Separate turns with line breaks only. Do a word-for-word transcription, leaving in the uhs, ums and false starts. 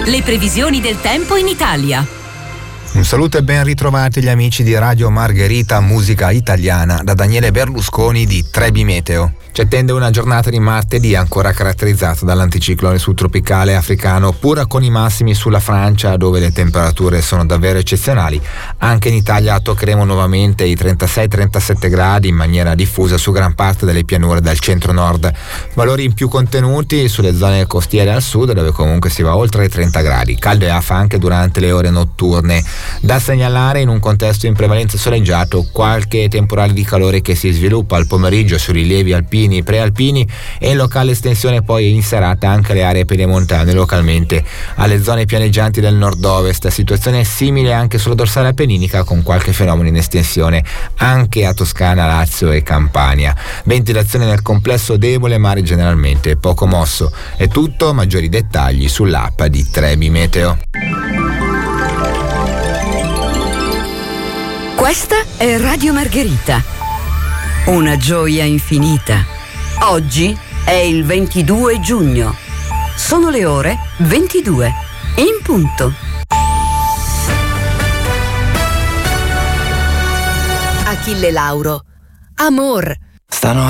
Le previsioni del tempo in Italia.
Un saluto e ben ritrovati gli amici di Radio Margherita Musica Italiana da Daniele Berlusconi di Trebi Meteo. Ci attende una giornata di martedì ancora caratterizzata dall'anticiclone subtropicale africano, pur con i massimi sulla Francia, dove le temperature sono davvero eccezionali. Anche in Italia toccheremo nuovamente i trentasei trentasette gradi in maniera diffusa su gran parte delle pianure del centro-nord. Valori in più contenuti sulle zone costiere al sud, dove comunque si va oltre i trenta gradi. Caldo e afa anche durante le ore notturne. Da segnalare, in un contesto in prevalenza soleggiato, qualche temporale di calore che si sviluppa al pomeriggio sui rilievi alpini, prealpini e in locale estensione poi in serata anche alle aree pedemontane, localmente alle zone pianeggianti del nord-ovest. Situazione simile anche sulla dorsale appenninica, con qualche fenomeno in estensione anche a Toscana, Lazio e Campania. Ventilazione nel complesso debole, mare generalmente poco mosso. È tutto, maggiori dettagli sull'app di Trebi Meteo.
Questa è Radio Margherita, una gioia infinita. Oggi è il ventidue giugno. Sono le ore ventidue. In punto.
Achille Lauro. Amor.
Stanotte